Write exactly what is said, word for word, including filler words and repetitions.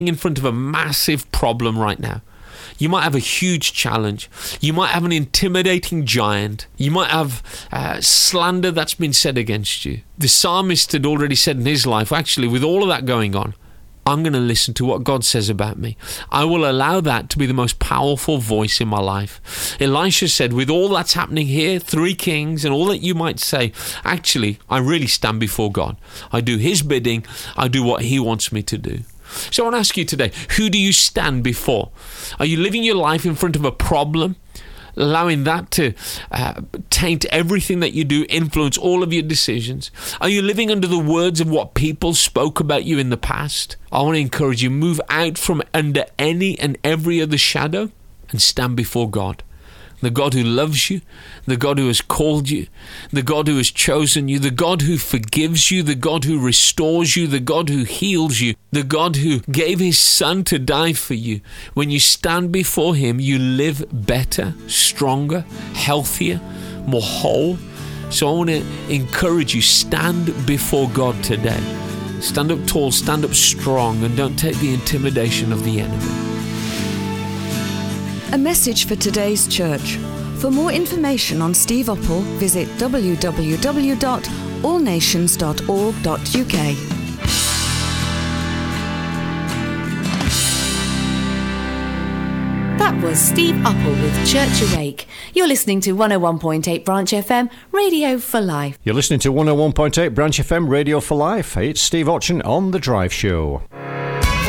in front of a massive problem right now. You might have a huge challenge. You might have an intimidating giant. You might have uh, slander that's been said against you. The psalmist had already said in his life, actually, with all of that going on, I'm going to listen to what God says about me. I will allow that to be the most powerful voice in my life. Elisha said, with all that's happening here, three kings and all that you might say, actually, I really stand before God. I do his bidding. I do what he wants me to do. So I want to ask you today, who do you stand before? Are you living your life in front of a problem, allowing that to uh, taint everything that you do, influence all of your decisions? Are you living under the words of what people spoke about you in the past? I want to encourage you, move out from under any and every other shadow and stand before God. The God who loves you, the God who has called you, the God who has chosen you, the God who forgives you, the God who restores you, the God who heals you, the God who gave his son to die for you. When you stand before him, you live better, stronger, healthier, more whole. So I want to encourage you, stand before God today. Stand up tall, stand up strong, and don't take the intimidation of the enemy. A message for today's church. For more information on Steve Opel, visit w w w dot all nations dot org dot u k. That was Steve Opel with Church Awake. You're listening to one oh one point eight Branch F M, Radio for Life. You're listening to one oh one point eight Branch F M, Radio for Life. It's Steve Otchen on The Drive Show.